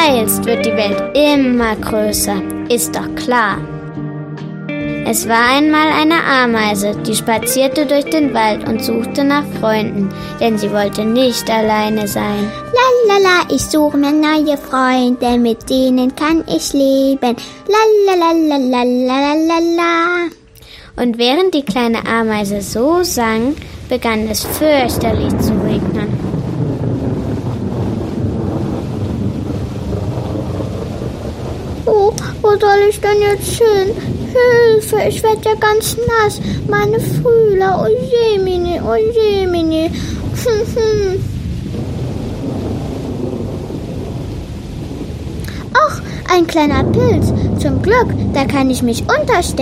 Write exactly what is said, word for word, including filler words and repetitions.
eilst, wird die Welt immer größer, ist doch klar. Es war einmal eine Ameise, die spazierte durch den Wald und suchte nach Freunden, denn sie wollte nicht alleine sein. Lalala, ich suche mir neue Freunde, mit denen kann ich leben. Lalalalalalalalala. Und während die kleine Ameise so sang, begann es fürchterlich zu regnen. Oh, wo soll ich denn jetzt hin? Hilfe, ich werde ja ganz nass. Meine Fühler, oh Jemine, oh Jemine. Hm, hm. Ach, ein kleiner Pilz. Zum Glück, da kann ich mich unterstellen.